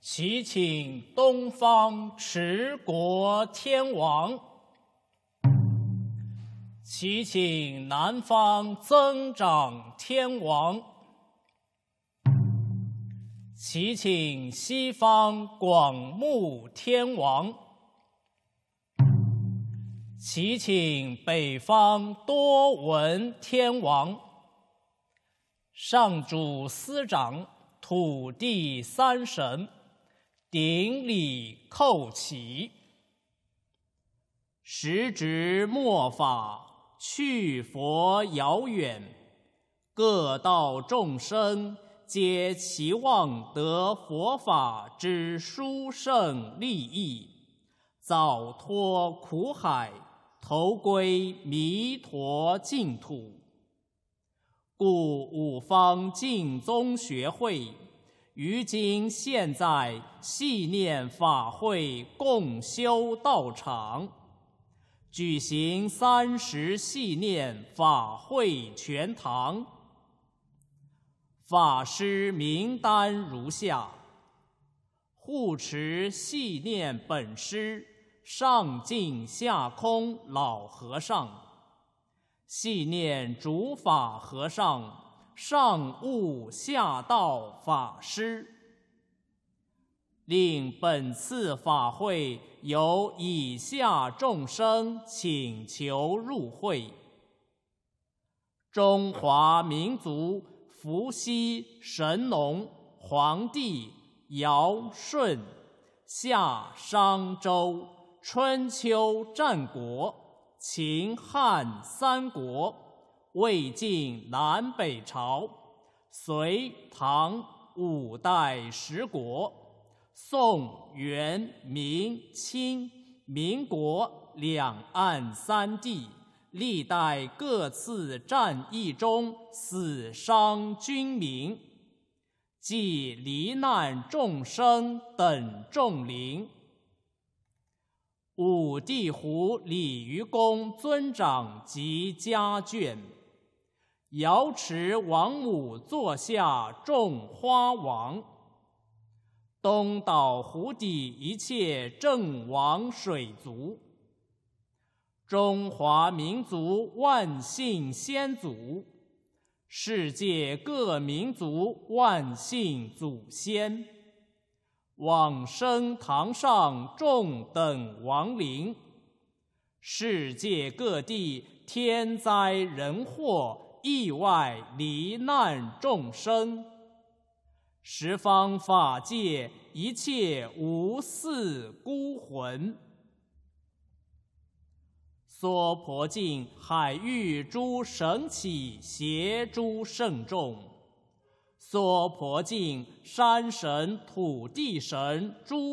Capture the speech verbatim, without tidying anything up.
祈请东方持国天王，祈请南方增长天王，祈请西方广目天王，祈请北方多闻天王。上主司长，土地三神，顶礼叩起。时值末法，去佛遥远，各道众生皆期望得佛法之殊胜利益，早脱苦海，投归弥陀净土。故五方净宗学会于今现在系念法会共修道场，举行三十系念法会全堂。法师名单如下：护持系念本师上净下空老和尚，系念主法和尚上悟下道法师。令本次法会由以下众生请求入会：中华民族伏羲、神农、黄帝、尧、舜、夏、商、周、春秋战国、秦汉三国、魏晋南北朝、隋唐五代十国、宋元明清民国两岸三地历代各次战役中死伤军民，及罹难众生等众灵。五地湖鲤鱼公尊长及家眷，瑶池王母座下众花王，东岛湖底一切正王水族，中华民族万姓先祖，世界各民族万姓祖先，往生堂上众等亡灵，世界各地天灾人祸意外罹难众生，十方法界一切无嗣孤魂，娑婆境海域诸神祇邪诸圣众，娑婆境山神土地神诸